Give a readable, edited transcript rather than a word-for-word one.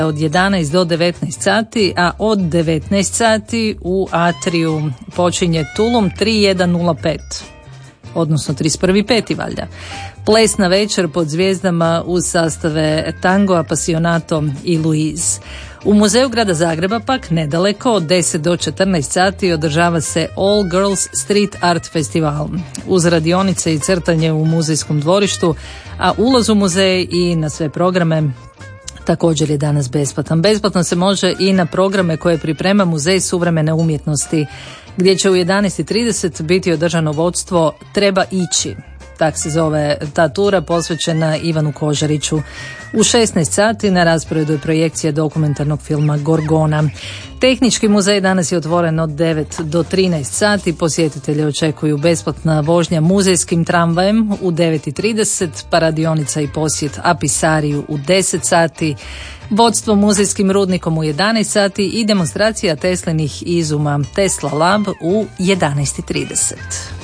od 11 do 19 sati, a od 19 sati u Atriju počinje Tulum 3105, odnosno 31.5. valjda. Plesna večer pod zvijezdama uz sastave Tango, Apasionato i Luiz. U Muzeju grada Zagreba pak nedaleko od 10 do 14 sati održava se All Girls Street Art Festival uz radionice i crtanje u muzejskom dvorištu, a ulaz u muzej i na sve programe također je danas besplatan. Besplatno se može i na programe koje priprema Muzej suvremene umjetnosti, gdje će u 11:30 biti održano vodstvo Treba ići. Tak se zove ta tura posvećena Ivanu Kožariću. U 16 sati na rasporedu je projekcija dokumentarnog filma Gorgona. Tehnički muzej danas je otvoren od 9 do 13 sati. Posjetitelje očekuju besplatna vožnja muzejskim tramvajem u 9:30, pa radionica i posjet Apisariju u 10 sati, vodstvo muzejskim rudnikom u 11 sati i demonstracija Teslinih izuma Tesla Lab u 11:30.